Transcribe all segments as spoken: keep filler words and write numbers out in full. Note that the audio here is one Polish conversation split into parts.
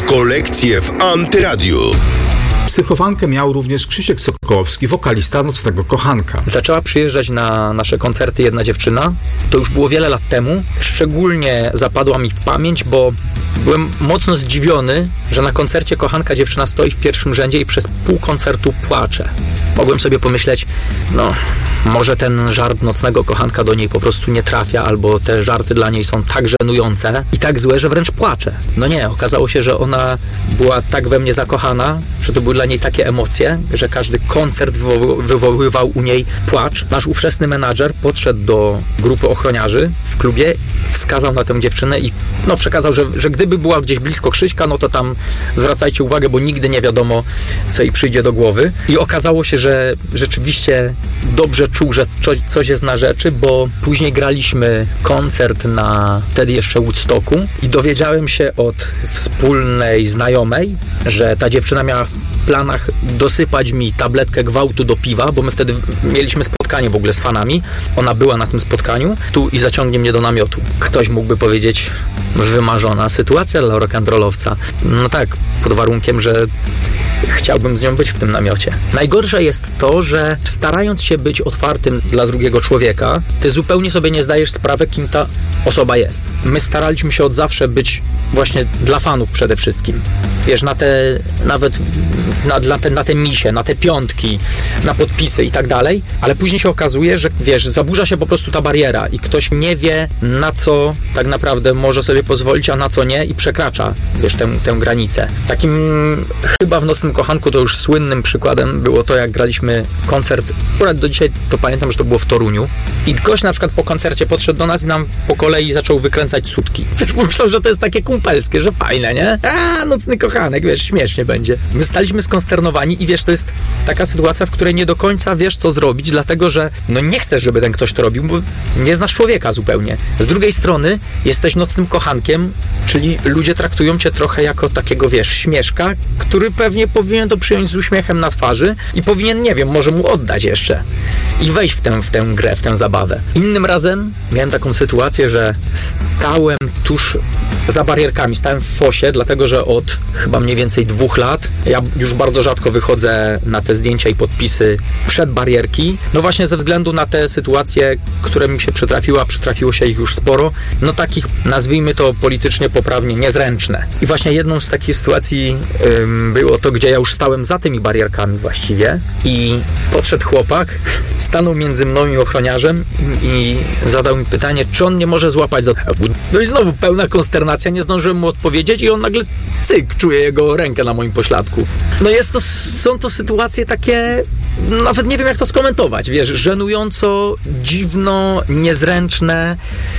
Rokolekcje w Antyradiu. Psychofankę miał również Krzysiek Sokołowski, wokalista Nocnego Kochanka. Zaczęła przyjeżdżać na nasze koncerty jedna dziewczyna. To już było wiele lat temu. Szczególnie zapadła mi w pamięć, bo byłem mocno zdziwiony, że na koncercie kochanka dziewczyna stoi w pierwszym rzędzie i przez pół koncertu płacze. Mogłem sobie pomyśleć, no może ten żart Nocnego Kochanka do niej po prostu nie trafia, albo te żarty dla niej są tak żenujące i tak złe, że wręcz płacze. No nie, okazało się, że ona była tak we mnie zakochana, że to były dla niej takie emocje, że każdy koncert wywo- wywoływał u niej płacz. Nasz ówczesny menadżer podszedł do grupy ochroniarzy w klubie, wskazał na tę dziewczynę i no, przekazał, że, że gdyby była gdzieś blisko Krzyśka, no to tam zwracajcie uwagę, bo nigdy nie wiadomo, co jej przyjdzie do głowy. I okazało się, że rzeczywiście dobrze czuł, że coś jest na rzeczy, bo później graliśmy koncert na wtedy jeszcze Woodstocku i dowiedziałem się od wspólnej znajomej, że ta dziewczyna miała w planach dosypać mi tabletkę gwałtu do piwa, bo my wtedy mieliśmy spotkanie w ogóle z fanami. Ona była na tym spotkaniu tu i zaciągnie mnie do namiotu. Ktoś mógłby powiedzieć, wymarzona sytuacja dla rock'n'rollowca. No tak, pod warunkiem, że chciałbym z nią być w tym namiocie. Najgorsze jest to, że starając się być otwartym dla drugiego człowieka, ty zupełnie sobie nie zdajesz sprawy, kim ta osoba jest. My staraliśmy się od zawsze być właśnie dla fanów przede wszystkim. Wiesz, na te, nawet na, na, te, na te misie, na te piątki, na podpisy i tak dalej, ale później się okazuje, że wiesz, zaburza się po prostu ta bariera i ktoś nie wie, na co tak naprawdę może sobie pozwolić, a na co nie i przekracza, wiesz, tę, tę granicę. Takim chyba w Nocnym Kochanku to już słynnym przykładem było to, jak graliśmy koncert, akurat do dzisiaj to pamiętam, że to było w Toruniu i gość na przykład po koncercie podszedł do nas i nam po kolei zaczął wykręcać sutki. Wiesz, pomyślał, że to jest takie kumpelskie, że fajne, nie? A, Nocny Kochanek, wiesz, śmiesznie będzie. My staliśmy skonsternowani i wiesz, to jest taka sytuacja, w której nie do końca wiesz, co zrobić, dlatego, że no nie chcesz, żeby ten ktoś to robił, bo nie znasz człowieka zupełnie. Z drugiej strony jesteś Nocnym Kochankiem, czyli ludzie traktują cię trochę jako takiego, wiesz, śmieszka, który pewnie powinien to przyjąć z uśmiechem na twarzy i powinien, nie wiem, może mu oddać jeszcze i wejść w tę, w tę grę, w tę zabawę. Innym razem miałem taką sytuację, że stałem tuż za barierkami, stałem w fosie, dlatego, że od chyba mniej więcej dwóch lat ja już bardzo rzadko wychodzę na te zdjęcia i podpisy przed barierki, no właśnie ze względu na te sytuacje, które mi się przytrafiły, a przytrafiło się ich już sporo, no takich, nazwijmy to politycznie poprawnie, niezręczne. I właśnie jedną z takich sytuacji ym, było to, gdzie ja już stałem za tymi barierkami właściwie i podszedł chłopak, stanął między mną i ochroniarzem i, i zadał mi pytanie, czy on nie może złapać za... No i znowu pełna konsternacja, nie zdążyłem mu odpowiedzieć i on nagle cyk, czuje jego rękę na moim pośladku. No jest to, są to sytuacje takie, nawet nie wiem jak to skomentować, wiesz, żenująco, dziwno, niezręczne,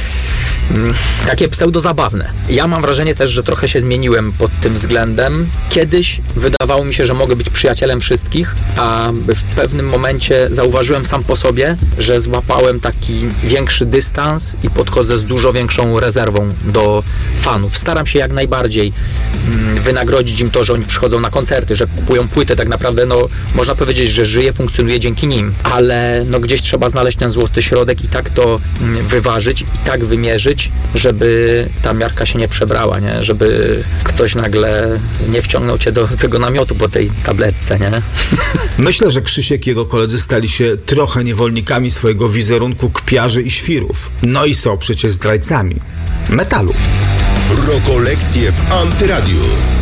takie pseudozabawne. Ja mam wrażenie też, że trochę się zmieniłem pod tym względem. Kiedyś wydawało mi się, że mogę być przyjacielem wszystkich, a w pewnym momencie zauważyłem sam po sobie, że złapałem taki większy dystans i podchodzę z dużo większą rezerwą do fanów. Staram się jak najbardziej wynagrodzić im to, że oni przychodzą na koncerty, że kupują płyty. Tak naprawdę, no, można powiedzieć, że żyję, funkcjonuję dzięki nim, ale no, gdzieś trzeba znaleźć ten złoty środek i tak to wyważyć i tak wymierzyć, żeby ta miarka się nie przebrała, nie? Żeby ktoś nagle nie wciągnął cię do tego namiotu po tej tabletce, nie? Myślę, że Krzysiek i jego koledzy stali się trochę niewolnikami swojego wizerunku kpiarzy i świrów. No i są przecież zdrajcami metalu. Rokolekcje w Antyradiu.